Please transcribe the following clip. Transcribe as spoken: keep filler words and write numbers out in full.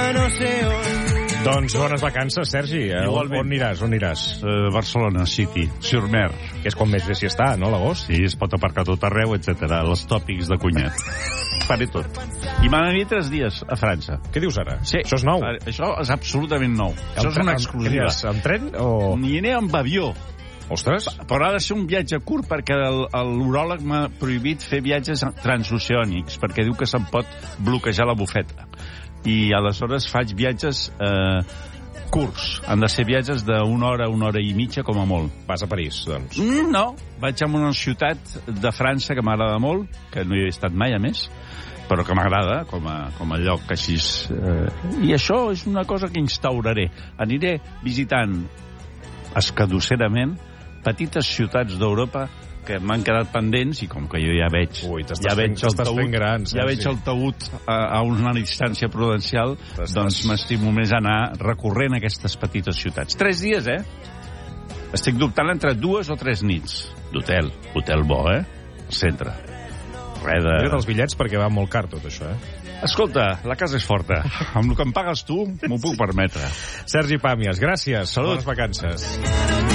no sé on. Doncs bones vacances, Sergi. Eh, on, on aniràs? On aniràs? Uh, Barcelona City, sur mer. Que és quan més bé s'hi està, no, l'agost? Sí, es pot aparcar tot arreu, etcètera. Els tòpics de cunyat. Faré tot. I m'anaria tres dies a França. Què dius ara? Sí. Això és nou? Això és absolutament nou. Això és una exclusiva. Amb, amb tren o...? Ni aniré amb avió. Ostres. Però ha de ser un viatge curt, perquè l'uròleg m'ha prohibit fer viatges transoceànics, perquè diu que se'm pot bloquejar la bufeta. I aleshores faig viatges eh, curts. Han de ser viatges d'una hora, una hora i mitja, com a molt. Vas a París, doncs? Mm, no. Vaig a una ciutat de França que m'agrada molt, que no hi he estat mai, a més, però que m'agrada com, a, com a lloc així. Eh, I això és una cosa que instauraré. Aniré visitant escadusserament petites ciutats d'Europa que m'han quedat pendents, i com que jo ja veig... Ui, ja veig el taüt, gran, ja veig el taüt a, a una distància prudencial, doncs m'estimo més anar recorrent aquestes petites ciutats. Tres dies, eh? Estic dubtant entre dues o tres nits d'hotel. Hotel bo, eh? Al centre. Res de... Mira't els bitllets perquè va molt car tot això, eh? Escolta, la casa és forta. Amb el que em pagues tu, m'ho puc permetre. Sergi Pàmies, gràcies. Salut. Bones vacances.